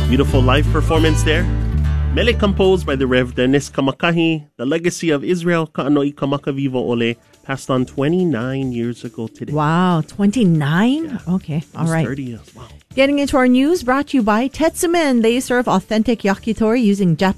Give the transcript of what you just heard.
Beautiful live performance there. Mele composed by the Rev. Dennis Kamakahi. The legacy of Israel Ka'anoi Kamakavivo Ole passed on 29 years ago today. Wow, 29? Yeah. Okay, all right. 30 years. Wow. Getting into our news, brought to you by Tetsumen. They serve authentic yakitori using Japanese